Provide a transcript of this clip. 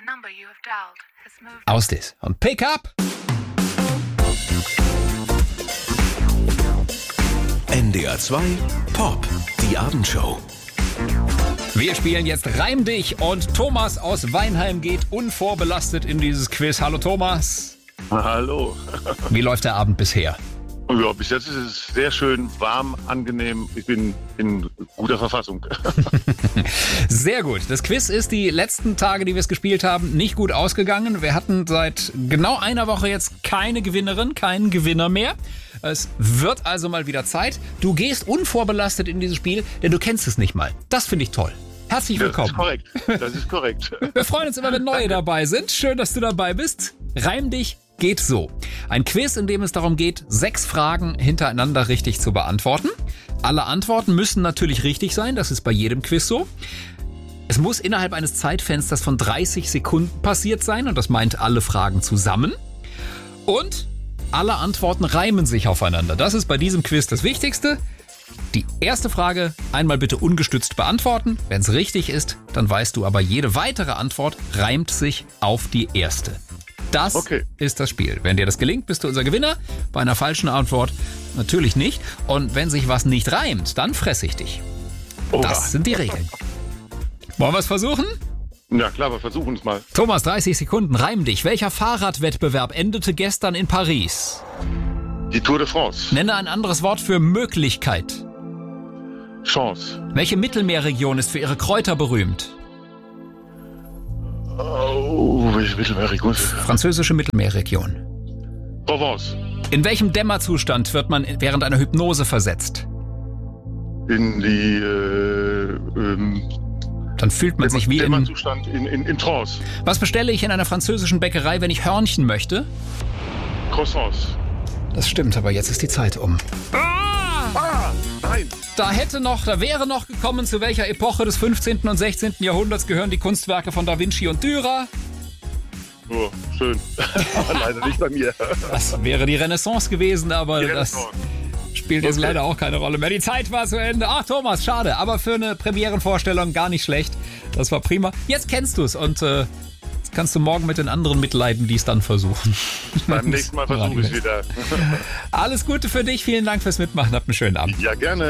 Aus das. Und pick up! NDR 2 Pop, die Abendshow. Wir spielen jetzt Reim dich und Thomas aus Weinheim geht unvorbelastet in dieses Quiz. Hallo Thomas. Hallo. Wie läuft der Abend bisher? Ja, bis jetzt ist es sehr schön, warm, angenehm. Ich bin in guter Verfassung. Sehr gut. Das Quiz ist die letzten Tage, die wir es gespielt haben, nicht gut ausgegangen. Wir hatten seit genau einer Woche jetzt keine Gewinnerin, keinen Gewinner mehr. Es wird also mal wieder Zeit. Du gehst unvorbelastet in dieses Spiel, denn du kennst es nicht mal. Das finde ich toll. Herzlich willkommen. Das ist korrekt. Wir freuen uns immer, wenn Neue dabei sind. Schön, dass du dabei bist. Reim dich geht so. Ein Quiz, in dem es darum geht, 6 Fragen hintereinander richtig zu beantworten. Alle Antworten müssen natürlich richtig sein. Das ist bei jedem Quiz so. Es muss innerhalb eines Zeitfensters von 30 Sekunden passiert sein. Und das meint alle Fragen zusammen. Und alle Antworten reimen sich aufeinander. Das ist bei diesem Quiz das Wichtigste. Die erste Frage einmal bitte ungestützt beantworten. Wenn es richtig ist, dann weißt du aber, jede weitere Antwort reimt sich auf die erste. Das ist das Spiel. Wenn dir das gelingt, bist du unser Gewinner. Bei einer falschen Antwort natürlich nicht. Und wenn sich was nicht reimt, dann fresse ich dich. Das sind die Regeln. Wollen wir es versuchen? Ja klar, wir versuchen es mal. Thomas, 30 Sekunden, reim dich. Welcher Fahrradwettbewerb endete gestern in Paris? Die Tour de France. Nenne ein anderes Wort für Möglichkeit. Chance. Welche Mittelmeerregion ist für ihre Kräuter berühmt? Welche Mittelmeerregion? Französische Mittelmeerregion. Provence. In welchem Dämmerzustand wird man während einer Hypnose versetzt? In die Dann fühlt man sich wie in Dämmerzustand in Trance. Was bestelle ich in einer französischen Bäckerei, wenn ich Hörnchen möchte? Croissants. Das stimmt, aber jetzt ist die Zeit um. Nein. Da wäre noch gekommen, zu welcher Epoche des 15. und 16. Jahrhunderts gehören die Kunstwerke von Da Vinci und Dürer? Oh, schön. Aber leider nicht bei mir. Das wäre die Renaissance gewesen, aber das spielt jetzt leider auch keine Rolle mehr. Die Zeit war zu Ende. Ach Thomas, schade, aber für eine Premierenvorstellung gar nicht schlecht. Das war prima. Jetzt kennst du es und jetzt kannst du morgen mit den anderen mitleiden, die es dann versuchen. Beim nächsten Mal versuche ich es wieder. Alles Gute für dich, vielen Dank fürs Mitmachen, habt einen schönen Abend. Ja, gerne.